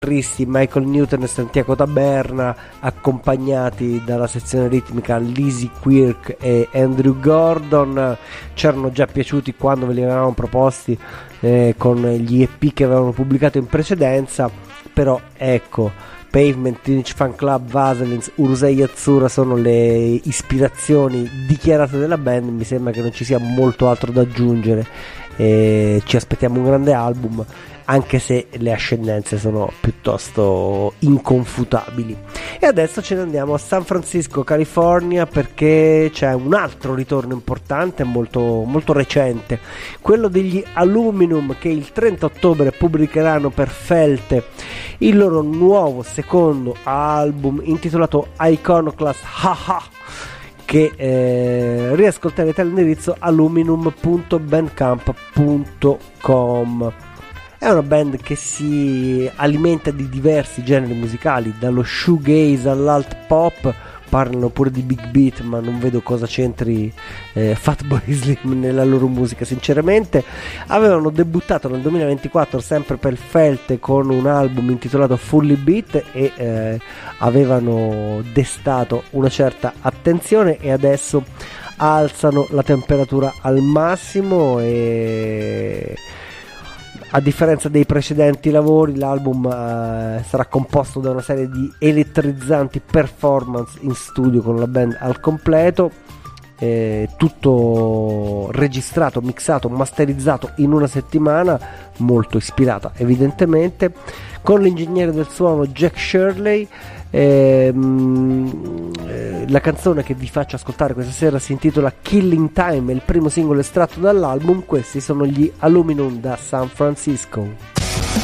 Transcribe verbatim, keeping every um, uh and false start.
Michael Newton e Santiago Taberna, accompagnati dalla sezione ritmica Lizzie Quirk e Andrew Gordon. C'erano già piaciuti quando ve li avevamo proposti eh, con gli E P che avevano pubblicato in precedenza, però ecco, Pavement, Teenage Fan Club, Vaselines, Urusei Yatsura sono le ispirazioni dichiarate della band. Mi sembra che non ci sia molto altro da aggiungere e ci aspettiamo un grande album, anche se le ascendenze sono piuttosto inconfutabili. E adesso ce ne andiamo a San Francisco, California, perché c'è un altro ritorno importante, molto, molto recente, quello degli Aluminum, che il trenta ottobre pubblicheranno per Felte il loro nuovo secondo album intitolato Iconoclast Haha, che eh, riascolterete all'indirizzo aluminum punto bandcamp punto com. È una band che si alimenta di diversi generi musicali, dallo shoegaze all'alt pop. Parlano pure di big beat, ma non vedo cosa c'entri eh, Fatboy Slim nella loro musica, sinceramente. Avevano debuttato nel duemilaventiquattro sempre per Felte con un album intitolato Fully Beat e eh, avevano destato una certa attenzione, e adesso alzano la temperatura al massimo. E a differenza dei precedenti lavori, l'album eh, sarà composto da una serie di elettrizzanti performance in studio con la band al completo, eh, tutto registrato, mixato, masterizzato in una settimana, molto ispirata evidentemente, con l'ingegnere del suono Jack Shirley. Ehm, eh, la canzone che vi faccio ascoltare questa sera si intitola Killing Time, è il primo singolo estratto dall'album. Questi sono gli Aluminum da San Francisco.